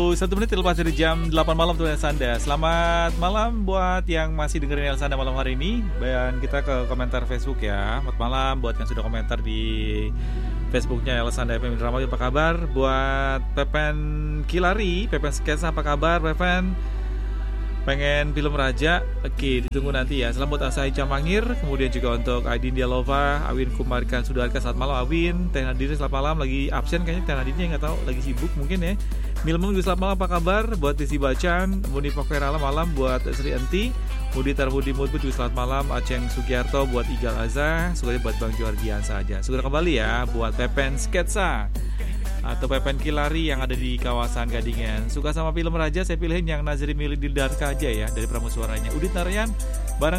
21 menit terlepas dari jam 8 malam tuh Elsanda. Selamat malam buat yang masih dengerin Elsanda malam hari ini. Dan kita ke komentar Facebook ya. Selamat malam buat yang sudah komentar di Facebooknya Elsanda FM Drama. Apa kabar? Buat Pepen Kilari, Pepen Sketsa, apa kabar Pepen? Pengen film Raja? Oke, ditunggu nanti ya. Selamat buat Asai Camangir. Kemudian juga untuk Aidin Dialova, Awin Kumarkan Sudarka. Selamat malam Awin. Teh Nadine selamat malam. Lagi absen kayaknya Teh Nadine, nggak tahu. Lagi sibuk mungkin ya. Milman juga selamat malam, apa kabar? Buat Desi Bacan, Muni Pokwerala malam. Buat Sri Enti, Mudi Tarbudi Mudbud juga selamat malam. Aceng Sugiarto, buat Igal Azza. Suganya buat Bang Juardian saja. Sudah kembali ya buat Pepen Sketsa atau Pepen Kilari yang ada di kawasan Gadingan. Suka sama film Raja, saya pilihin yang Nazri Milih Dildarka aja ya, dari pramusuaranya Udit Narayan bareng